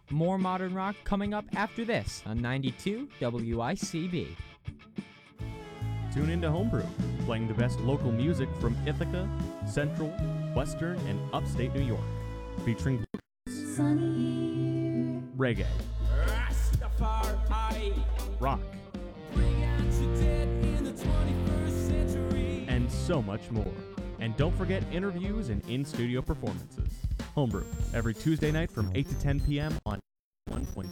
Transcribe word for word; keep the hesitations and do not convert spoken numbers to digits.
More modern rock coming up after this on ninety-two W I C B. Tune into Homebrew, playing the best local music from Ithaca, Central, Western, and Upstate New York, featuring Sunny. reggae, rock, and so much more. And don't forget interviews and in-studio performances. Homebrew, every Tuesday night from eight to ten p.m. on one point